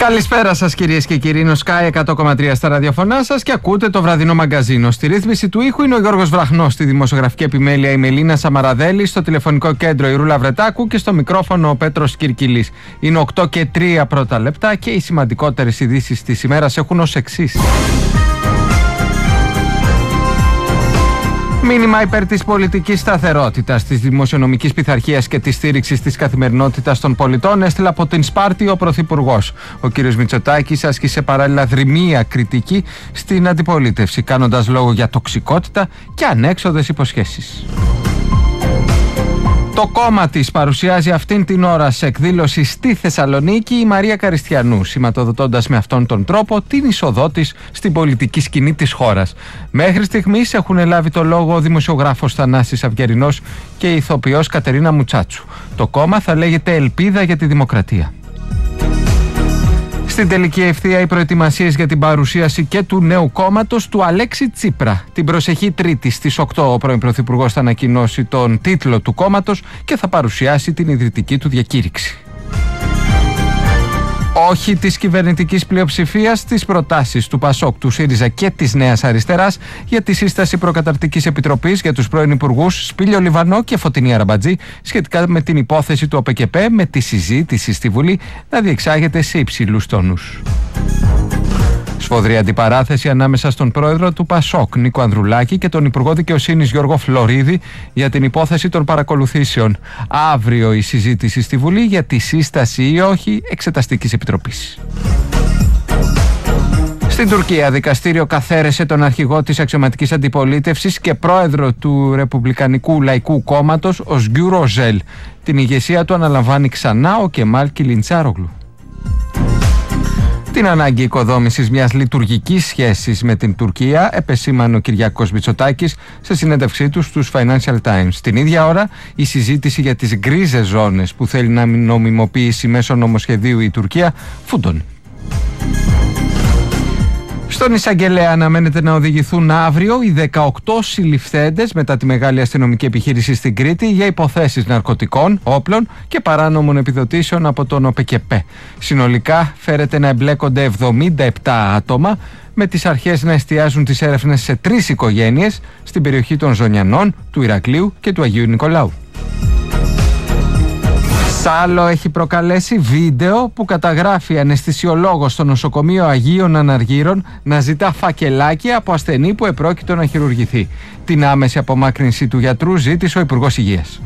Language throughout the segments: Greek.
Καλησπέρα σας κυρίες και κύριοι, είναι ο Sky 100,3 στα ραδιοφωνά σας και ακούτε το βραδινό μαγκαζίνο. Στη ρύθμιση του ήχου είναι ο Γιώργος Βραχνός, στη δημοσιογραφική επιμέλεια η Μελίνα Σαμαραδέλη, στο τηλεφωνικό κέντρο η Ρούλα Βρετάκου και στο μικρόφωνο ο Πέτρος Κυρκυλής. Είναι 8 και 3 πρώτα λεπτά και οι σημαντικότερες ειδήσεις της ημέρας έχουν ως εξής. Μήνυμα υπέρ της πολιτικής σταθερότητας, της δημοσιονομικής πειθαρχίας και της στήριξης της καθημερινότητας των πολιτών έστειλε από την Σπάρτη ο Πρωθυπουργός. Ο κ. Μητσοτάκης άσκησε παράλληλα δρυμία κριτική στην αντιπολίτευση, κάνοντας λόγο για τοξικότητα και ανέξοδες υποσχέσεις. Το κόμμα της παρουσιάζει αυτήν την ώρα σε εκδήλωση στη Θεσσαλονίκη η Μαρία Καριστιανού, σηματοδοτώντας με αυτόν τον τρόπο την είσοδό της στην πολιτική σκηνή της χώρας. Μέχρι στιγμής έχουν λάβει το λόγο ο δημοσιογράφος Θανάσης Αυγερινός και η ηθοποιός Κατερίνα Μουτσάτσου. Το κόμμα θα λέγεται Ελπίδα για τη Δημοκρατία. Στην τελική ευθεία οι προετοιμασίες για την παρουσίαση και του νέου κόμματος του Αλέξη Τσίπρα. Την προσεχή Τρίτη στις 8 ο πρώην Πρωθυπουργός θα ανακοινώσει τον τίτλο του κόμματος και θα παρουσιάσει την ιδρυτική του διακήρυξη. Όχι της κυβερνητικής πλειοψηφίας στις προτάσεις του ΠΑΣΟΚ, του ΣΥΡΙΖΑ και της Νέας Αριστεράς για τη σύσταση προκαταρκτικής επιτροπής για τους πρώην υπουργούς Σπύλιο Λιβανό και Φωτεινή Αραμπατζή σχετικά με την υπόθεση του ΟΠΕΚΕΠΕ, με τη συζήτηση στη Βουλή να διεξάγεται σε υψηλούς τόνους. Σφοδρή αντιπαράθεση ανάμεσα στον πρόεδρο του ΠΑΣΟΚ Νίκο Ανδρουλάκη και τον Υπουργό Δικαιοσύνης Γιώργο Φλωρίδη για την υπόθεση των παρακολουθήσεων. Αύριο η συζήτηση στη Βουλή για τη σύσταση ή όχι εξεταστικής επιτροπής. Στην Τουρκία, δικαστήριο καθαίρεσε τον αρχηγό της αξιωματικής αντιπολίτευσης και πρόεδρο του Ρεπουμπλικανικού Λαϊκού Κόμματος, ο Σγκιου Ροζέλ. Την ηγεσία του αναλαμβάνει ξανά ο Κεμάλ Κιλιντσάρογλου. Την ανάγκη οικοδόμησης μιας λειτουργικής σχέσης με την Τουρκία επεσήμανε ο Κυριάκος Μητσοτάκης σε συνέντευξή του στους Financial Times. Την ίδια ώρα, η συζήτηση για τις γκρίζες ζώνες που θέλει να νομιμοποιήσει μέσω νομοσχεδίου η Τουρκία φουντώνει. Στον εισαγγελέα αναμένεται να οδηγηθούν αύριο οι 18 συλληφθέντες μετά τη μεγάλη αστυνομική επιχείρηση στην Κρήτη για υποθέσεις ναρκωτικών, όπλων και παράνομων επιδοτήσεων από τον ΟΠΕΚΕΠΕ. Συνολικά φέρεται να εμπλέκονται 77 άτομα, με τις αρχές να εστιάζουν τις έρευνες σε 3 οικογένειες στην περιοχή των Ζωνιανών, του Ηρακλείου και του Αγίου Νικολάου. Άλλο έχει προκαλέσει βίντεο που καταγράφει αναισθησιολόγος στο νοσοκομείο Αγίων Αναργύρων να ζητά φακελάκια από ασθενή που επρόκειτο να χειρουργηθεί. Την άμεση απομάκρυνση του γιατρού ζήτησε ο Υπουργός Υγείας.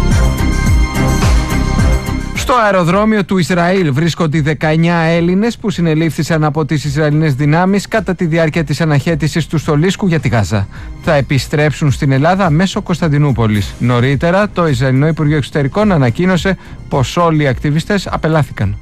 Στο αεροδρόμιο του Ισραήλ βρίσκονται οι 19 Έλληνες που συνελήφθησαν από τις Ισραηλινές δυνάμεις κατά τη διάρκεια της αναχέτησης του Στολίσκου για τη Γάζα. Θα επιστρέψουν στην Ελλάδα μέσω Κωνσταντινούπολης. Νωρίτερα, το Ισραηλινό Υπουργείο Εξωτερικών ανακοίνωσε πως όλοι οι ακτιβιστές απελάθηκαν.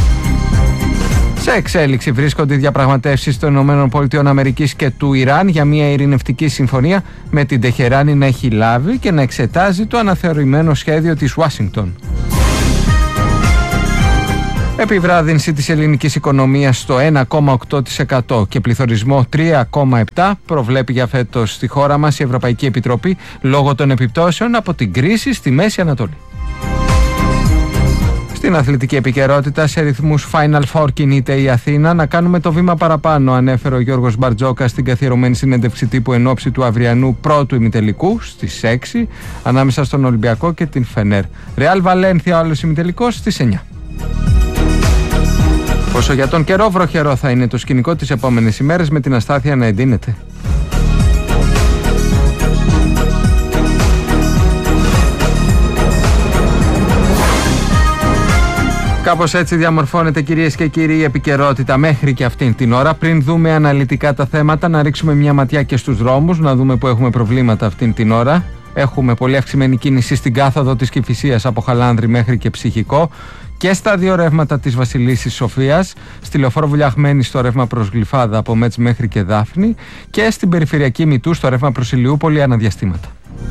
Σε εξέλιξη βρίσκονται οι διαπραγματεύσεις των ΗΠΑ και του Ιράν για μια ειρηνευτική συμφωνία, με την Τεχεράνη να έχει λάβει και να εξετάζει το αναθεωρημένο σχέδιο της Ουάσιγκτον. Επιβράδυνση της ελληνικής οικονομίας στο 1,8% και πληθωρισμό 3,7% προβλέπει για φέτος στη χώρα μας η Ευρωπαϊκή Επιτροπή λόγω των επιπτώσεων από την κρίση στη Μέση Ανατολή. Στην αθλητική επικαιρότητα, σε ρυθμούς Final Four κινείται η Αθήνα. Να κάνουμε το βήμα παραπάνω, ανέφερε ο Γιώργος Μπαρτζόκας στην καθιερωμένη συνέντευξη τύπου εν ώψη του αυριανού πρώτου ημιτελικού στις 6 ανάμεσα στον Ολυμπιακό και την Φενέρ. Ρεάλ Βαλένθια, άλλος ημιτελικός στις 9. Όσο για τον καιρό, βροχερό θα είναι το σκηνικό τις επόμενες ημέρες, με την αστάθεια να εντείνεται. Κάπως έτσι διαμορφώνεται, κυρίες και κύριοι, η επικαιρότητα μέχρι και αυτήν την ώρα. Πριν δούμε αναλυτικά τα θέματα, να ρίξουμε μια ματιά και στους δρόμους, να δούμε που έχουμε προβλήματα αυτήν την ώρα. Έχουμε πολύ αυξημένη κίνηση στην κάθοδο της Κηφισίας από Χαλάνδρη μέχρι και Ψυχικό και στα δύο ρεύματα της Βασιλίσσης Σοφίας, στη Λεωφόρο Βουλιαγμένη στο ρεύμα προς Γλυφάδα από Μέτς μέχρι και Δάφνη και στην περιφερειακή Μητού στο ρεύμα προς Ηλιούπολη αναδιαστήματα.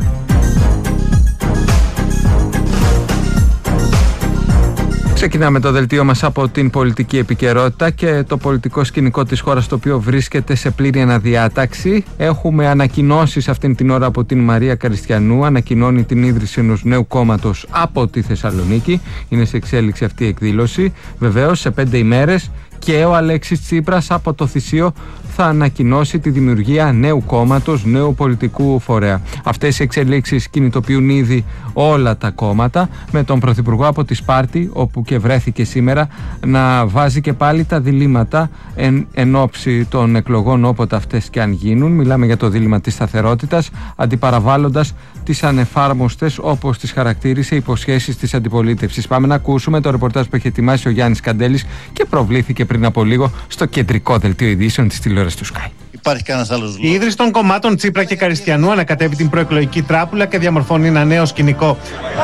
Ξεκινάμε το δελτίο μας από την πολιτική επικαιρότητα και το πολιτικό σκηνικό της χώρας, το οποίο βρίσκεται σε πλήρη αναδιάταξη. Έχουμε ανακοινώσεις αυτήν την ώρα από την Μαρία Καριστιανού. Ανακοινώνει την ίδρυση ενός νέου κόμματος από τη Θεσσαλονίκη. Είναι σε εξέλιξη αυτή η εκδήλωση. Βεβαίως, σε 5 ημέρες και ο Αλέξης Τσίπρας από το Θησίο θα ανακοινώσει τη δημιουργία νέου κόμματος, νέου πολιτικού φορέα. Αυτές οι εξελίξεις κινητοποιούν ήδη όλα τα κόμματα, με τον Πρωθυπουργό από τη Σπάρτη, όπου και βρέθηκε σήμερα, να βάζει και πάλι τα διλήμματα εν ώψη των εκλογών, όποτε αυτές και αν γίνουν. Μιλάμε για το δίλημμα της σταθερότητας, αντιπαραβάλλοντας τις ανεφάρμοστες, όπως τις χαρακτήρισε, υποσχέσεις της αντιπολίτευσης. Πάμε να ακούσουμε το ρεπορτάζ που έχει ετοιμάσει ο Γιάννης Καντέλης και προβλήθηκε πριν από λίγο στο κεντρικό δελτίο ειδήσεων της τηλεόρασης του Sky. Υπάρχει κανένας άλλος λόγος? Η ίδρυση των κομμάτων Τσίπρα και Καριστιανού ανακατεύει την προεκλογική τράπουλα και διαμορφώνει ένα νέο σκηνικό.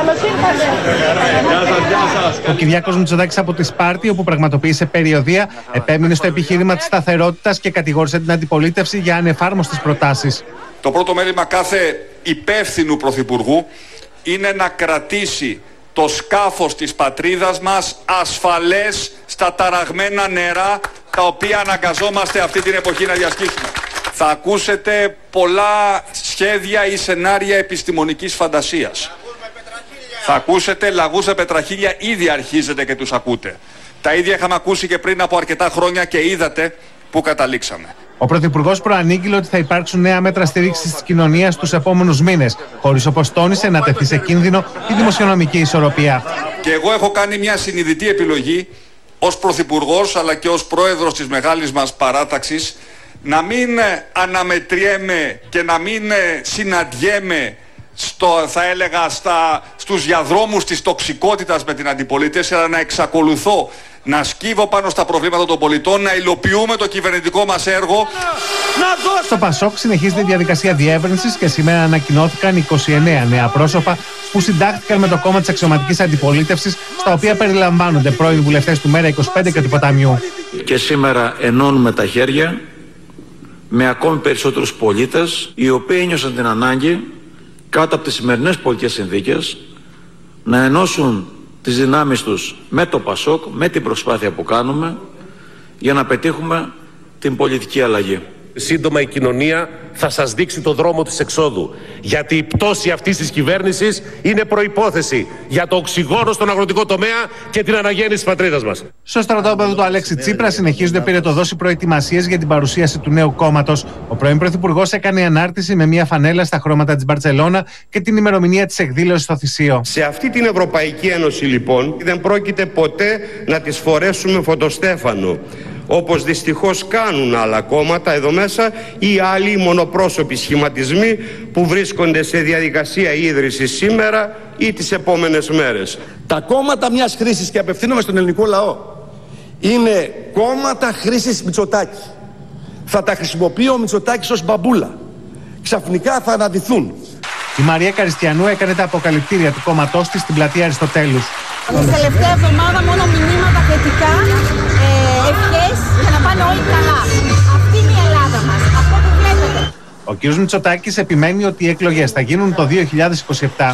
Ο Κυριάκος Μητσοτάκης από τη Σπάρτη, όπου πραγματοποίησε περιοδεία, επέμεινε στο επιχείρημα της σταθερότητας και κατηγόρησε την αντιπολίτευση για ανεφάρμοστες προτάσεις. Το πρώτο μέλημα κάθε υπεύθυνου πρωθυπουργού είναι να κρατήσει το σκάφος της πατρίδας μας ασφαλές στα ταραγμένα νερά τα οποία αναγκαζόμαστε αυτή την εποχή να διασχίσουμε. Θα ακούσετε πολλά σχέδια ή σενάρια επιστημονικής φαντασίας. Θα ακούσετε λαγούς με πετραχίλια, ήδη αρχίζετε και τους ακούτε. Τα ίδια είχαμε ακούσει και πριν από αρκετά χρόνια και είδατε που καταλήξαμε. Ο Πρωθυπουργός προανήγγειλε ότι θα υπάρξουν νέα μέτρα στήριξης της κοινωνίας τους επόμενους μήνες, χωρίς, όπως τόνισε, να τεθεί σε κίνδυνο η δημοσιονομική ισορροπία. Και εγώ έχω κάνει μια συνειδητή επιλογή ως Πρωθυπουργός αλλά και ως Πρόεδρος της μεγάλης μας παράταξης να μην αναμετριέμαι και να μην συναντιέμαι στους διαδρόμους της τοξικότητας με την αντιπολίτευση, αλλά να εξακολουθώ να σκύβω πάνω στα προβλήματα των πολιτών, να υλοποιούμε το κυβερνητικό μας έργο. Στο ΠΑΣΟΚ συνεχίζεται η διαδικασία διεύρυνσης και σήμερα ανακοινώθηκαν 29 νέα πρόσωπα που συντάχθηκαν με το κόμμα της αξιωματικής αντιπολίτευσης, στα οποία περιλαμβάνονται πρώην βουλευτές του ΜέΡΑ25 και του Ποταμιού. Και σήμερα ενώνουμε τα χέρια με ακόμη περισσότερους πολίτες, οι οποίοι ένιωσαν την ανάγκη, κάτω από τις σημερινές πολιτικές συνθήκες, να ενώσουν τις δυνάμεις τους με το ΠΑΣΟΚ, με την προσπάθεια που κάνουμε για να πετύχουμε την πολιτική αλλαγή. Σύντομα η κοινωνία θα σας δείξει το δρόμο της εξόδου, γιατί η πτώση αυτής της κυβέρνησης είναι προϋπόθεση για το οξυγόνο στον αγροτικό τομέα και την αναγέννηση της πατρίδας μας. Στο στρατόπεδο του Αλέξη Τσίπρα συνεχίζονται πυρετοδός οι προετοιμασίες για την παρουσίαση του νέου κόμματος. Ο πρώην Πρωθυπουργός έκανε ανάρτηση με μια φανέλα στα χρώματα της Μπαρτσελώνα και την ημερομηνία της εκδήλωσης στο Θησίο. Σε αυτή την Ευρωπαϊκή Ένωση, λοιπόν, δεν πρόκειται ποτέ να της φορέσουμε φωτοστέφανο, όπως δυστυχώς κάνουν άλλα κόμματα εδώ μέσα ή άλλοι μονοπρόσωποι σχηματισμοί που βρίσκονται σε διαδικασία ίδρυσης σήμερα ή τις επόμενες μέρες. Τα κόμματα μιας χρήσης, και απευθύνομαι στον ελληνικό λαό, είναι κόμματα χρήσης Μητσοτάκη. Θα τα χρησιμοποιεί ο Μητσοτάκης ως μπαμπούλα. Ξαφνικά θα αναδυθούν. Η Μαρία Καριστιανού έκανε τα αποκαλυπτήρια του κόμματός της στην πλατεία Αριστοτέλους. Την τελευταία εβδομάδα μόνο μηνύματα θετικά, ευχές για να πάνε όλοι καλά. Αυτή είναι η Ελλάδα μας, αυτό που βλέπετε. Ο κ. Μητσοτάκης επιμένει ότι οι εκλογές θα γίνουν το 2027.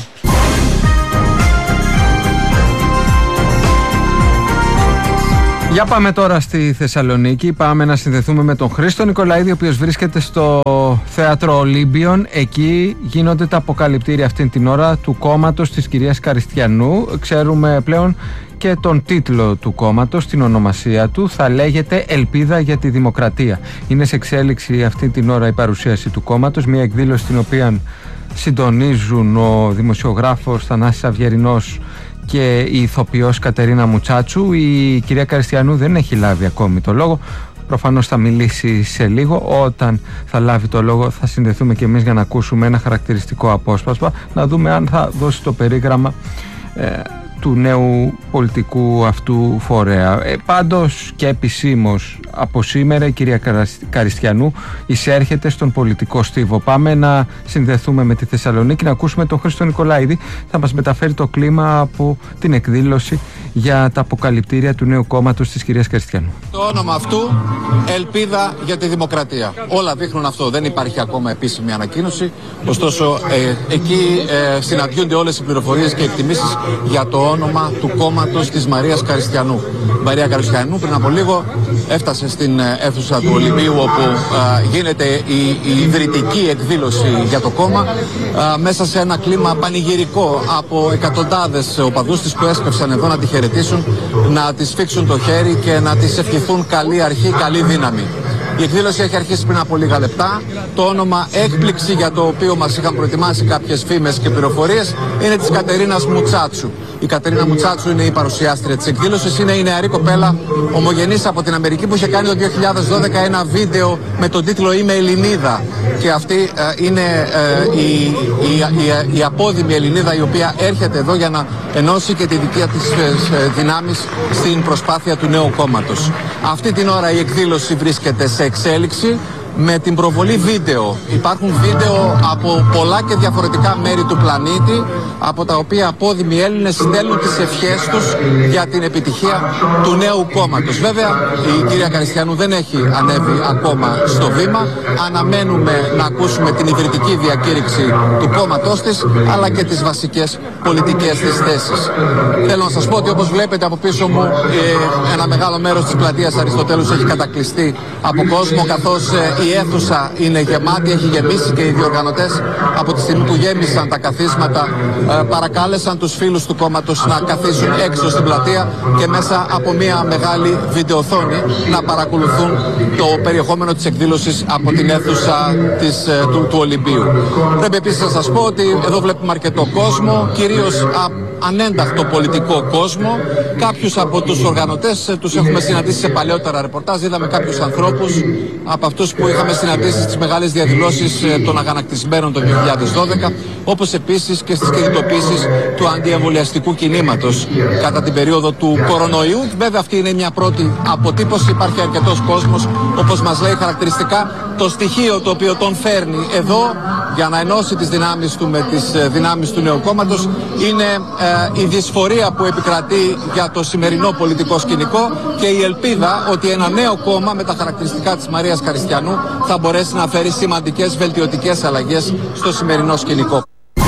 Για πάμε τώρα στη Θεσσαλονίκη. Πάμε να συνδεθούμε με τον Χρήστο Νικολαίδη, ο οποίος βρίσκεται στο θέατρο Ολύμπιον. Εκεί γίνονται τα αποκαλυπτήρια αυτήν την ώρα του κόμματος της κυρίας Καριστιανού. Ξέρουμε πλέον και τον τίτλο του κόμματος, την ονομασία του. Θα λέγεται Ελπίδα για τη Δημοκρατία. Είναι σε εξέλιξη αυτή την ώρα η παρουσίαση του κόμματος. Μια εκδήλωση την οποία συντονίζουν ο δημοσιογράφος Θανάσης Αυγερινός και η ηθοποιός Κατερίνα Μουτσάτσου. Η κυρία Καριστιανού δεν έχει λάβει ακόμη το λόγο. Προφανώς θα μιλήσει σε λίγο. Όταν θα λάβει το λόγο θα συνδεθούμε και εμείς για να ακούσουμε ένα χαρακτηριστικό απόσπασμα, να δούμε αν θα δώσει το περίγραμμα του νέου πολιτικού αυτού φορέα. Πάντως και επισήμως από σήμερα η κυρία Καριστιανού εισέρχεται στον πολιτικό στίβο. Πάμε να συνδεθούμε με τη Θεσσαλονίκη, να ακούσουμε τον Χρήστο Νικολαίδη. Θα μας μεταφέρει το κλίμα από την εκδήλωση για τα αποκαλυπτήρια του νέου κόμματος της κυρίας Καριστιανού. Το όνομα αυτού, Ελπίδα για τη Δημοκρατία. Όλα δείχνουν αυτό. Δεν υπάρχει ακόμα επίσημη ανακοίνωση. Ωστόσο, εκεί συναντιούνται όλες οι πληροφορίες και εκτιμήσεις για το όνομα του κόμματος της Μαρίας Καριστιανού. Η Μαρία Καριστιανού πριν από λίγο έφτασε στην αίθουσα του Ολυμπίου, όπου γίνεται η ιδρυτική εκδήλωση για το κόμμα, μέσα σε ένα κλίμα πανηγυρικό από εκατοντάδες οπαδούς της που έσκεψαν εδώ να τη χαιρετήσουν, να της σφίξουν το χέρι και να της ευχηθούν καλή αρχή, καλή δύναμη. Η εκδήλωση έχει αρχίσει πριν από λίγα λεπτά. Το όνομα έκπληξη, για το οποίο μας είχαν προετοιμάσει κάποιες φήμες και πληροφορίες, είναι της Κατερίνας Μουτσάτσου. Η Κατερίνα Μουτσάτσου είναι η παρουσιάστρια της εκδήλωσης. Είναι η νεαρή κοπέλα ομογενής από την Αμερική που είχε κάνει το 2012 ένα βίντεο με τον τίτλο «Είμαι Ελληνίδα». Και αυτή είναι η απόδημη Ελληνίδα, η οποία έρχεται εδώ για να ενώσει και τη δική της δυνάμεις στην προσπάθεια του νέου κόμματος. Αυτή την ώρα η εκδήλωση βρίσκεται σε εξέλιξη με την προβολή βίντεο. Υπάρχουν βίντεο από πολλά και διαφορετικά μέρη του πλανήτη, από τα οποία απόδημοι Έλληνες στέλνουν τις ευχές τους για την επιτυχία του νέου κόμματος. Βέβαια, η κυρία Καριστιανού δεν έχει ανέβει ακόμα στο βήμα. Αναμένουμε να ακούσουμε την ιδρυτική διακήρυξη του κόμματός της, αλλά και τις βασικές πολιτικές της θέσεις. Θέλω να σας πω ότι, όπως βλέπετε από πίσω μου, ένα μεγάλο μέρος της πλατείας Αριστοτέλους έχει κατακλειστεί από κόσμο, καθώς η αίθουσα είναι γεμάτη, έχει γεμίσει, και οι διοργανωτές από τη στιγμή που γέμισαν τα καθίσματα παρακάλεσαν τους φίλους του κόμματος να καθίσουν έξω στην πλατεία και μέσα από μια μεγάλη βιντεοθόνη να παρακολουθούν το περιεχόμενο της εκδήλωσης από την αίθουσα του Ολυμπίου. Πρέπει επίσης να σας πω ότι εδώ βλέπουμε αρκετό κόσμο, κυρίως ανένταχτο πολιτικό κόσμο. Κάποιους από τους οργανωτές τους έχουμε συναντήσει σε παλαιότερα ρεπορτάζ. Είδαμε κάποιους ανθρώπους από αυτούς που είχαμε συναντήσει στις μεγάλες διαδηλώσεις των αγανακτισμένων το 2012, όπως επίσης και στις κινητοποίησεις του αντιεμβολιαστικού κινήματος κατά την περίοδο του κορονοϊού. Βέβαια, αυτή είναι μια πρώτη αποτύπωση. Υπάρχει αρκετός κόσμος, όπως μας λέει χαρακτηριστικά το στοιχείο το οποίο τον φέρνει εδώ για να ενώσει τις δυνάμεις του με τις δυνάμεις του νέου κόμματος. Είναι η δυσφορία που επικρατεί για το σημερινό πολιτικό σκηνικό και η ελπίδα ότι ένα νέο κόμμα με τα χαρακτηριστικά της Μαρίας Καριστιανού θα μπορέσει να φέρει σημαντικές βελτιωτικές αλλαγές στο σημερινό σκηνικό.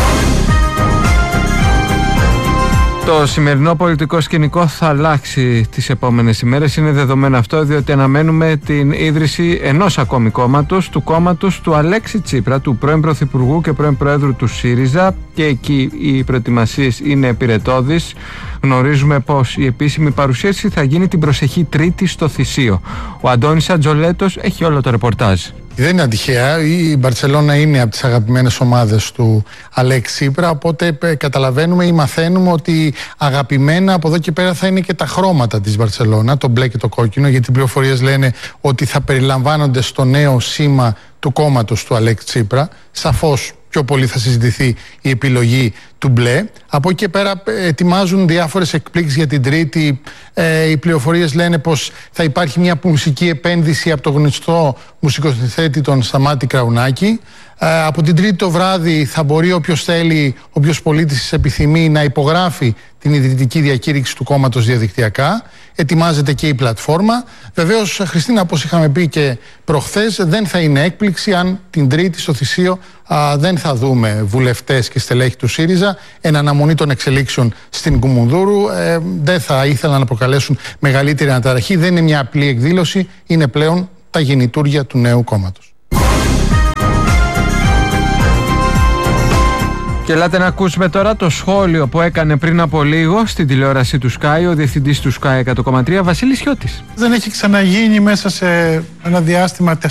Το σημερινό πολιτικό σκηνικό θα αλλάξει τις επόμενες ημέρες. Είναι δεδομένο αυτό, διότι αναμένουμε την ίδρυση ενός ακόμη κόμματος, του κόμματος του Αλέξη Τσίπρα, του πρώην Πρωθυπουργού και πρώην Προέδρου του ΣΥΡΙΖΑ, και εκεί οι προετοιμασίες είναι επιρετώδεις. Γνωρίζουμε πως η επίσημη παρουσίαση θα γίνει την προσεχή Τρίτη στο Θησίο. Ο Αντώνης Ατζολέτος έχει όλο το ρεπορτάζ. Δεν είναι τυχαία. Η Μπαρτσελώνα είναι από τις αγαπημένες ομάδες του Αλέξη Τσίπρα, οπότε καταλαβαίνουμε ή μαθαίνουμε ότι αγαπημένα από εδώ και πέρα θα είναι και τα χρώματα της Μπαρτσελώνα, το μπλε και το κόκκινο, γιατί οι πληροφορίες λένε ότι θα περιλαμβάνονται στο νέο σήμα του κόμματος του Αλέξη Τσίπρα. Σαφώς πιο πολύ θα συζητηθεί η επιλογή του μπλε. Από εκεί και πέρα ετοιμάζουν διάφορες εκπλήξεις για την Τρίτη. Οι πληροφορίες λένε πως θα υπάρχει μια μουσική επένδυση από το γνωστό μουσικοσυνθέτη τον Σταμάτη Κραουνάκη. Από την Τρίτη το βράδυ θα μπορεί όποιος θέλει, όποιος πολίτης επιθυμεί, να υπογράφει την ιδρυτική διακήρυξη του κόμματος διαδικτυακά. Ετοιμάζεται και η πλατφόρμα. Βεβαίως, Χριστίνα, όπως είχαμε πει και προχθές, δεν θα είναι έκπληξη αν την Τρίτη στο Θησίο δεν θα δούμε βουλευτές και στελέχη του ΣΥΡΙΖΑ. Εν αναμονή των εξελίξεων στην Κουμουνδούρου, δεν θα ήθελαν να προκαλέσουν μεγαλύτερη αναταραχή. Δεν είναι μια απλή εκδήλωση, είναι πλέον τα γεννητούρια του νέου κόμματος. Και ελάτε να ακούσουμε τώρα το σχόλιο που έκανε πριν από λίγο στην τηλεόραση του Sky ο διευθυντής του Sky 100,3, Βασίλης Χιώτης. Δεν έχει ξαναγίνει μέσα σε ένα διάστημα